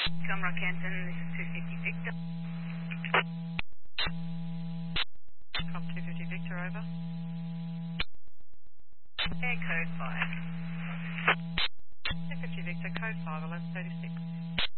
Comrock Canton, this is 250 Victor. Com 250 Victor, over. Air code 5. 250 Victor, code 5, 1136.